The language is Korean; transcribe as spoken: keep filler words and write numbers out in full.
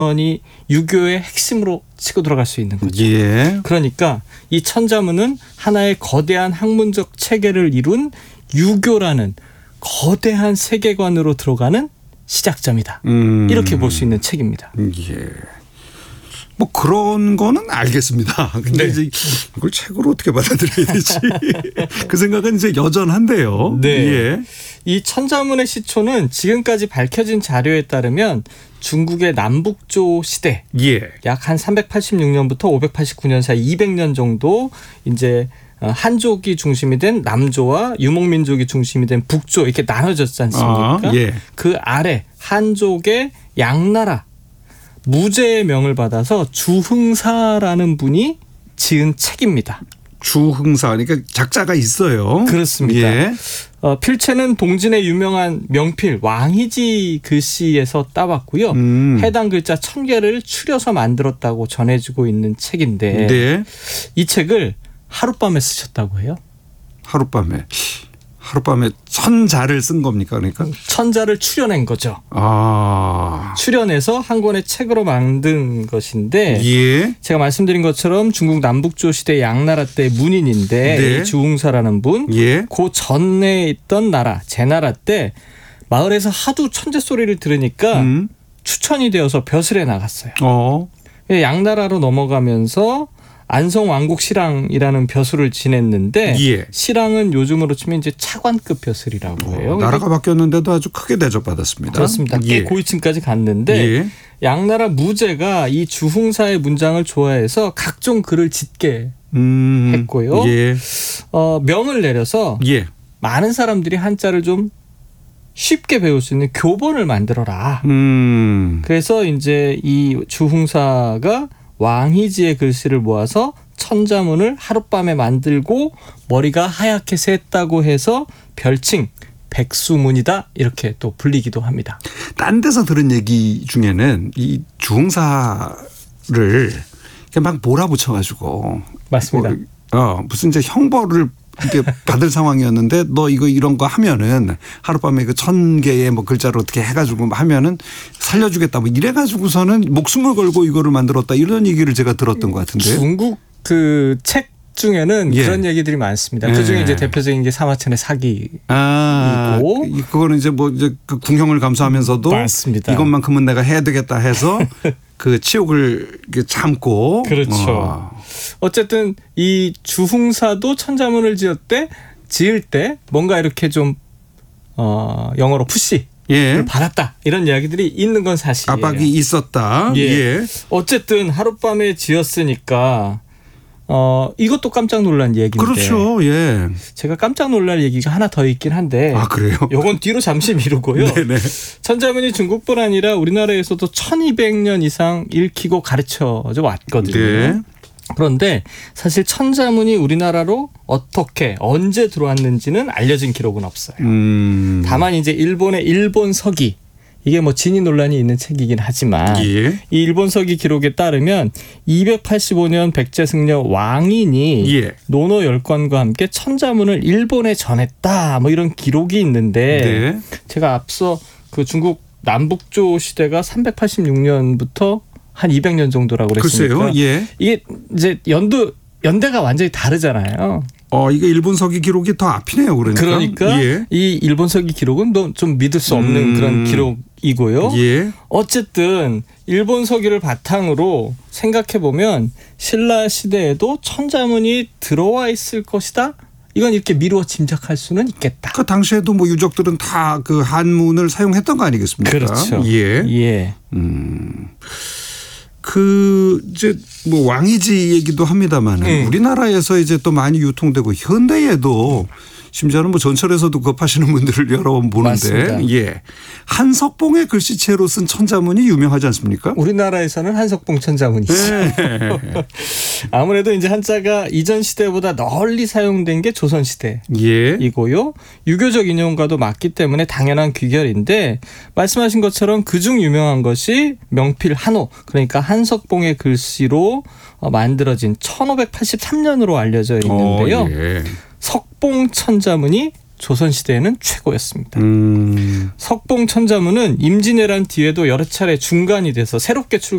이 유교의 핵심으로 치고 들어갈 수 있는 거죠. 예. 그러니까 이 천자문은 하나의 거대한 학문적 체계를 이룬 유교라는 거대한 세계관으로 들어가는 시작점이다. 음. 이렇게 볼 수 있는 책입니다. 예. 뭐 그런 거는 알겠습니다. 근데 네. 이제 이걸 책으로 어떻게 받아들여야 되지? 그 생각은 이제 여전한데요. 네. 예. 이 천자문의 시초는 지금까지 밝혀진 자료에 따르면 중국의 남북조 시대 예. 약 한 삼백팔십육 년부터 오백팔십구 년 사이 이백 년 정도 이제 한족이 중심이 된 남조와 유목민족이 중심이 된 북조 이렇게 나눠졌지 않습니까? 아, 예. 그 아래 한족의 양나라 무제의 명을 받아서 주흥사라는 분이 지은 책입니다. 주흥사 그러니까 작자가 있어요. 그렇습니다. 예. 어, 필체는 동진의 유명한 명필 왕희지 글씨에서 따왔고요. 음. 해당 글자 천 개를 추려서 만들었다고 전해지고 있는 책인데 네. 이 책을 하룻밤에 쓰셨다고 해요. 하룻밤에 하룻밤에 천자를 쓴 겁니까? 그러니까 천자를 추려낸 거죠. 아. 추려내서 한 권의 책으로 만든 것인데 예. 제가 말씀드린 것처럼 중국 남북조 시대 양나라 때 문인인데 네. 주흥사라는 분 예. 그 전에 있던 나라 제나라 때 마을에서 하도 천재 소리를 들으니까 음. 추천이 되어서 벼슬에 나갔어요. 어. 양나라로 넘어가면서 안성 왕국 시랑이라는 벼슬을 지냈는데 예. 시랑은 요즘으로 치면 이제 차관급 벼슬이라고 해요. 어, 나라가 바뀌었는데도 아주 크게 대접받았습니다. 그렇습니다. 꽤 예. 고위층까지 갔는데 예. 양나라 무제가 이 주흥사의 문장을 좋아해서 각종 글을 짓게 음. 했고요. 예. 어, 명을 내려서 예. 많은 사람들이 한자를 좀 쉽게 배울 수 있는 교본을 만들어라. 음. 그래서 이제 이 주흥사가 왕희지의 글씨를 모아서 천자문을 하룻밤에 만들고 머리가 하얗게 샜다고 해서 별칭 백수문이다 이렇게 또 불리기도 합니다. 딴 데서 들은 얘기 중에는 이 주흥사를 그냥 막 몰아붙여가지고 맞습니다. 뭐, 어 무슨 이제 형벌을 이렇게 받을 상황이었는데 너 이거 이런 거 하면은 하룻밤에 그 천 개의 뭐 글자를 어떻게 해가지고 하면은 살려주겠다 뭐 이래가지고서는 목숨을 걸고 이거를 만들었다 이런 얘기를 제가 들었던 것 같은데요. 중국 그 책 중에는 예. 그런 얘기들이 많습니다. 예. 그 중에 이제 대표적인 게 사마천의 사기. 아, 이고. 이- 그거는 이제 뭐 이제 그 궁형을 감수하면서도 맞습니다. 이것만큼은 내가 해야 되겠다 해서 그 치욕을 이렇게 참고. 그렇죠. 어. 어쨌든 이 주흥사도 천자문을 지을 때 지을 때 뭔가 이렇게 좀 어, 영어로 푸시를 예. 받았다 이런 이야기들이 있는 건 사실이에요. 압박이 있었다. 예. 예. 어쨌든 하룻밤에 지었으니까 어, 이것도 깜짝 놀란 얘기인데 그렇죠. 예. 제가 깜짝 놀랄 얘기가 하나 더 있긴 한데 아 그래요? 요건 뒤로 잠시 미루고요. 네네. 천자문이 중국뿐 아니라 우리나라에서도 천이백 년 이상 읽히고 가르쳐져 왔거든요. 네. 그런데 사실 천자문이 우리나라로 어떻게 언제 들어왔는지는 알려진 기록은 없어요. 음. 다만 이제 일본의 일본 서기 이게 뭐 진위 논란이 있는 책이긴 하지만 예. 이 일본 서기 기록에 따르면 이백팔십오 년 백제승려 왕인이 예. 노노 열관과 함께 천자문을 일본에 전했다 뭐 이런 기록이 있는데 네. 제가 앞서 그 중국 남북조 시대가 삼백팔십육 년부터 한 이백 년 정도라고 그랬으니까 글쎄요. 예. 이게 이제 연도 연대가 완전히 다르잖아요. 어 이게 일본 서기 기록이 더 앞이네요. 그러니까. 그러니까 예. 이 일본 서기 기록은 또 좀 믿을 수 없는 음. 그런 기록이고요. 예. 어쨌든 일본 서기를 바탕으로 생각해 보면 신라 시대에도 천자문이 들어와 있을 것이다. 이건 이렇게 미루어 짐작할 수는 있겠다. 그 당시에도 뭐 유적들은 다 그 한문을 사용했던 거 아니겠습니까? 그렇죠. 예. 예. 음. 그 이제 뭐 왕이지 얘기도 합니다만 음. 우리나라에서 이제 또 많이 유통되고 현대에도 심지어는 뭐 전철에서도 그거 파시는 분들을 여러 번 보는데 맞습니다. 예. 한석봉의 글씨체로 쓴 천자문이 유명하지 않습니까? 우리나라에서는 한석봉 천자문이죠. 네. 아무래도 이제 한자가 이전 시대보다 널리 사용된 게 조선 시대. 예. 이고요. 유교적 인용과도 맞기 때문에 당연한 귀결인데 말씀하신 것처럼 그중 유명한 것이 명필 한호 그러니까 한석봉의 글씨로 만들어진 천오백팔십삼 년으로 알려져 있는데요. 어, 예. 석봉 천자문이 조선시대에는 최고였습니다. 음. 석봉 천자문은 임진왜란 뒤에도 여러 차례 중간이 돼서 새롭게 출간